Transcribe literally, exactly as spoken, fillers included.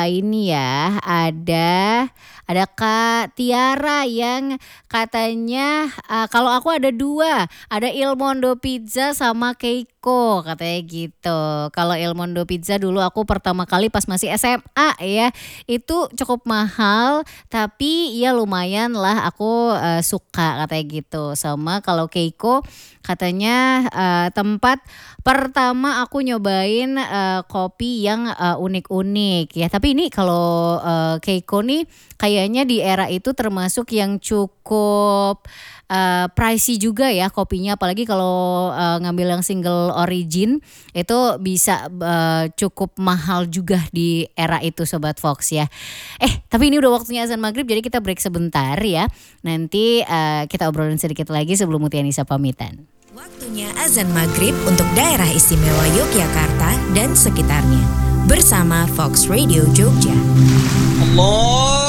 uh, ini ya, ada ada Kak Tiara yang katanya uh, kalau aku ada dua, ada Il Mondo Pizza sama Keiko katanya gitu. Kalau Il Mondo Pizza dulu aku pertama kali pas masih S M A ya, itu cukup mahal tapi ya lumayan lah aku uh, suka katanya gitu. Sama kalau Keiko katanya uh, tempat pertama aku nyobain uh, kopi yang uh, unik-unik ya. Tapi ini kalau uh, Keiko nih kayaknya di era itu termasuk yang cukup uh, pricey juga ya kopinya. Apalagi kalau uh, ngambil yang single origin itu bisa uh, cukup mahal juga di era itu Sobat Fox ya. Eh tapi ini udah waktunya azan maghrib jadi kita break sebentar ya. Nanti uh, kita obrolin sedikit lagi sebelum Mutia Nisa pamitan. Waktunya azan maghrib untuk daerah istimewa Yogyakarta dan sekitarnya bersama Fox Radio Jogja. Allah